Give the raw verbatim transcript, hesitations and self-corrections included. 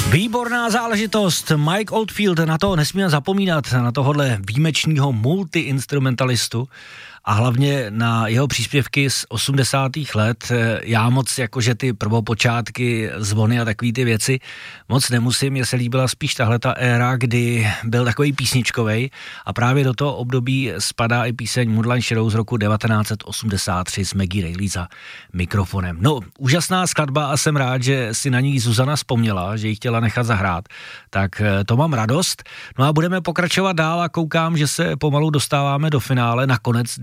Výborná záležitost, Mike Oldfield, na to nesmíme zapomínat, na tohohle výjimečného multiinstrumentalistu a hlavně na jeho příspěvky z osmdesátých let. Já moc jakože ty prvopočátky, zvony a takový ty věci moc nemusím, mně se líbila spíš tahle ta éra, kdy byl takový písničkovej a právě do toho období spadá i píseň Moonlight Shadow z roku devatenáct set osmdesát tři s Maggie Reilly za mikrofonem. No, úžasná skladba a jsem rád, že si na ní Zuzana vzpomněla, že ji chtěla nechat zahrát, tak to mám radost. No a budeme pokračovat dál a koukám, že se pomalu dostáváme do finále, nakonec